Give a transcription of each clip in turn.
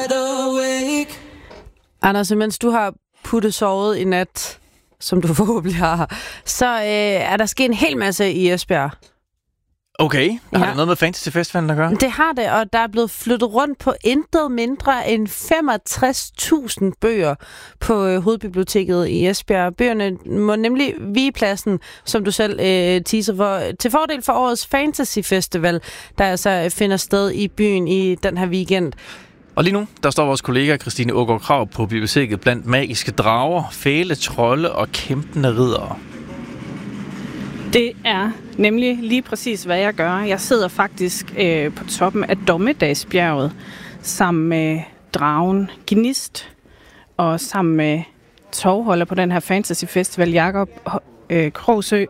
Anders, mens du har puttet sovet i nat, som du forhåbentlig har, så er der sket en hel masse i Esbjerg. Okay, har det noget med Fantasy Festivalen at gøre? Det har det, og der er blevet flyttet rundt på intet mindre end 65.000 bøger på Hovedbiblioteket i Esbjerg. Bøgerne må nemlig vige pladsen, som du selv teaser for, til fordel for årets Fantasy Festival, der altså finder sted i byen i den her weekend. Og lige nu, der står vores kollega Christine Aagaard Krag på biblioteket blandt magiske drager, fæle trolde og kæmpende riddere. Det er nemlig lige præcis, hvad jeg gør. Jeg sidder faktisk på toppen af Dommedagsbjerget sammen med dragen Gnist og sammen med tovholder på den her Fantasy Festival, Jakob Krogsø.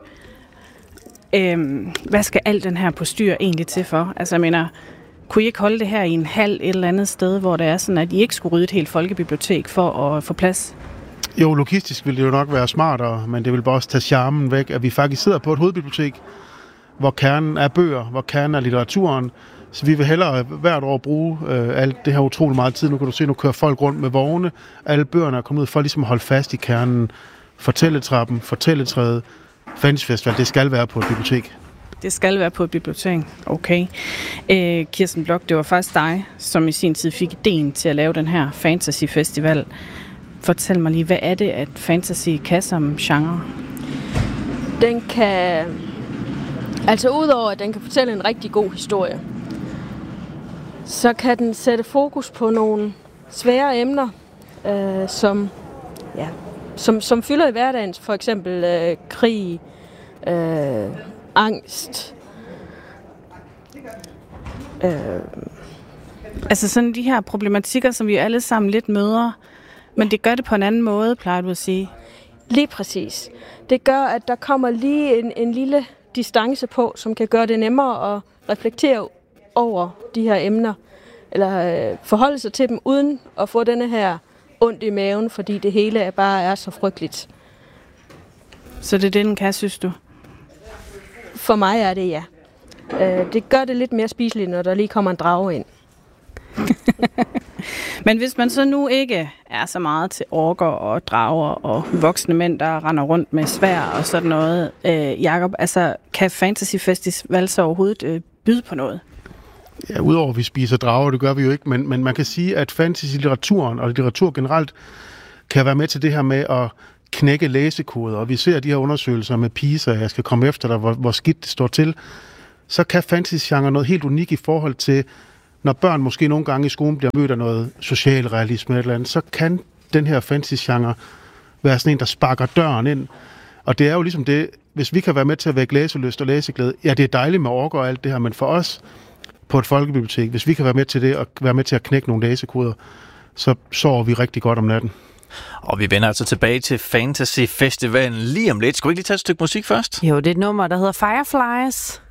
Hvad skal al den her postyr egentlig til for? Altså, jeg mener, kunne I ikke holde det her i en hal et eller andet sted, hvor det er sådan, at I ikke skulle rydde et helt folkebibliotek for at få plads? Jo, logistisk ville det jo nok være smartere, men det vil bare også tage charmen væk, at vi faktisk sidder på et hovedbibliotek, hvor kernen er bøger, hvor kernen er litteraturen. Så vi vil hellere hvert år bruge alt det her utrolig meget tid. Nu kan du se, nu kører folk rundt med vogne. Alle bøgerne er kommet ud for ligesom at holde fast i kernen. Fortælletrappen, fortælletræet, Fantasy Festival, det skal være på et bibliotek. Det skal være på et bibliotek. Okay. Kirsten Blok, det var faktisk dig, som i sin tid fik ideen til at lave den her Fantasy Festival. Fortæl mig lige, hvad er det, at fantasy kan som genre? Den kan, altså udover at den kan fortælle en rigtig god historie, så kan den sætte fokus på nogle svære emner, som fylder i hverdagen. For eksempel krig, angst. Altså sådan de her problematikker, som vi alle sammen lidt møder, men det gør det på en anden måde, plejer du at sige? Lige præcis. Det gør, at der kommer lige en lille distance på, som kan gøre det nemmere at reflektere over de her emner, eller forholde sig til dem, uden at få denne her ondt i maven, fordi det hele bare er så frygteligt. Så det er det, den kan, synes du? For mig er det, ja. Det gør det lidt mere spiseligt, når der lige kommer en drage ind. Men hvis man så nu ikke er så meget til orker og drager og voksne mænd, der render rundt med sværd og sådan noget, Jakob, altså kan Fantasy Festival så overhovedet byde på noget? Ja, udover at vi spiser drager, det gør vi jo ikke, men man kan sige, at fantasy-litteraturen og litteratur generelt kan være med til det her med at knække læsekoder, og vi ser de her undersøgelser med PISA, jeg skal komme efter dig, hvor skidt det står til, så kan fantasy-genre noget helt unikt i forhold til, når børn måske nogle gange i skolen bliver mødt af noget socialrealisme eller et eller andet, så kan den her fantasy-genre være sådan en, der sparker døren ind. Og det er jo ligesom det, hvis vi kan være med til at vække læselyst og læseglæde, ja, det er dejligt med orker og alt det her, men for os på et folkebibliotek, hvis vi kan være med til det og være med til at knække nogle læsekoder, så sover vi rigtig godt om natten. Og vi vender altså tilbage til Fantasy Festivalen lige om lidt. Skal vi ikke lige tage et stykke musik først? Jo, det er et nummer, der hedder Fireflies.